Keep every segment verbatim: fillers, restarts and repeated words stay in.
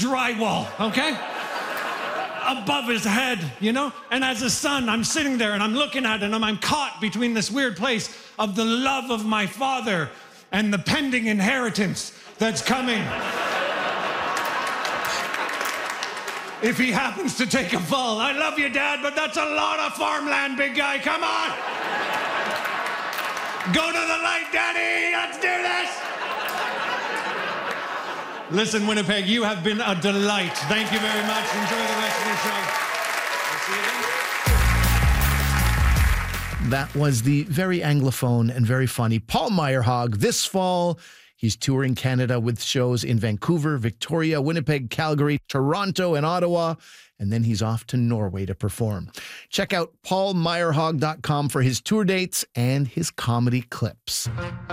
drywall, okay? Above his head, you know? And as a son, I'm sitting there and I'm looking at it and I'm caught between this weird place of the love of my father and the pending inheritance that's coming. If he happens to take a fall. I love you, Dad, but that's a lot of farmland, big guy. Come on. Go to the light, Daddy. Let's do this. Listen, Winnipeg, you have been a delight. Thank you very much. Enjoy the rest of the show. I'll see you then. That was the very Anglophone and very funny Paul Meyerhog. This fall, he's touring Canada with shows in Vancouver, Victoria, Winnipeg, Calgary, Toronto, and Ottawa. And then he's off to Norway to perform. Check out paul meyerhog dot com for his tour dates and his comedy clips.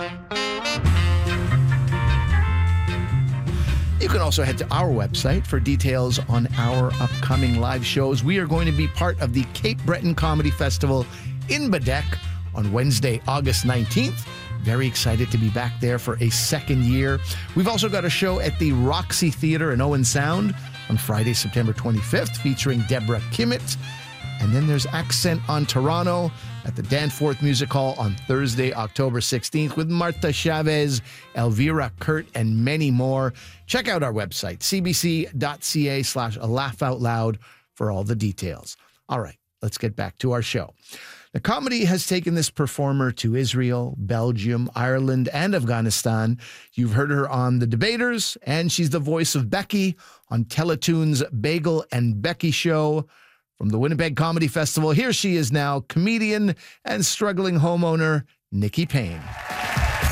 You can also head to our website for details on our upcoming live shows. We are going to be part of the Cape Breton Comedy Festival in Badek on Wednesday, August nineteenth. Very excited to be back there for a second year. We've also got a show at the Roxy Theatre in Owen Sound on Friday, September twenty-fifth, featuring Deborah Kimmett. And then there's Accent on Toronto at the Danforth Music Hall on Thursday, October sixteenth, with Martha Chavez, Elvira Kurt, and many more. Check out our website, cbc.ca slash a laugh out loud for all the details. All right, let's get back to our show. The comedy has taken this performer to Israel, Belgium, Ireland, and Afghanistan. You've heard her on The Debaters, and she's the voice of Becky on Teletoon's Bagel and Becky Show. From the Winnipeg Comedy Festival, here she is now, comedian and struggling homeowner, Nikki Payne.